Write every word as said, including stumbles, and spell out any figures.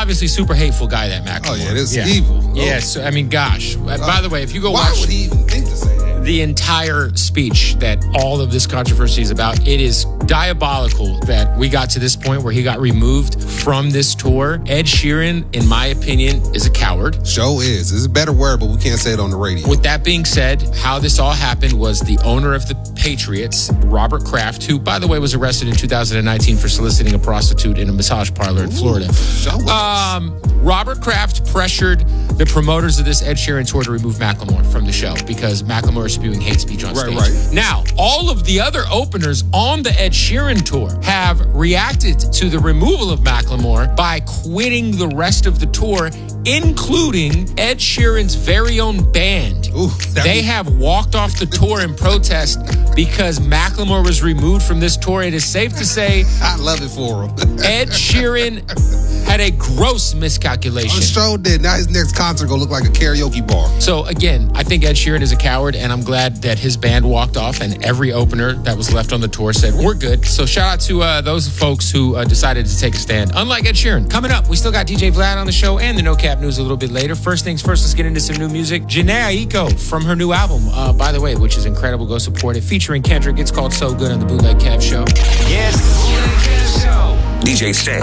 obviously super hateful guy, that Macklemore. Oh, yeah, this is evil. Oh. Yeah, so, I mean, gosh. Uh, By the way, if you go Why watch would he even think to say that? the entire speech that all of this controversy is about, it is diabolical that we got to this point where he got removed from this tour. Ed Sheeran, in my opinion, is a coward. Show is. It's a better word, but we can't say it on the radio. With that being said, how this all happened was the owner of the Patriots, Robert Kraft, who, by the way, was arrested in two thousand nineteen for soliciting a prostitute in a massage parlor in Florida. Show us. Um, Robert Kraft pressured the promoters of this Ed Sheeran tour to remove Macklemore from the show because Macklemore is spewing hate speech on Right, stage. right. Now, all of the other openers on the Ed Sheeran tour have reacted to the removal of Macklemore by quitting the rest of the tour, including Ed Sheeran's very own band. Ooh, that they be- have walked off the tour in protest because Macklemore was removed from this tour. It is safe to say I love it for him. Ed Sheeran had a gross miscalculation. Show did. Now his next concert gonna look like a karaoke bar. So again, I think Ed Sheeran is a coward, and I'm glad that his band walked off and every opener that was left on the tour said, we're good. So shout out to uh, those folks who uh, decided to take a stand. Unlike Ed Sheeran. Coming up, we still got D J Vlad on the show and the No Cap News a little bit later. First things first, let's get into some new music. Jhené Aiko from her new album, uh, by the way, which is incredible. Go support it. Featuring Kendrick. It's called So Good on the Bootleg Kev Show. Yes, the Bootleg Kev Show. D J Stay.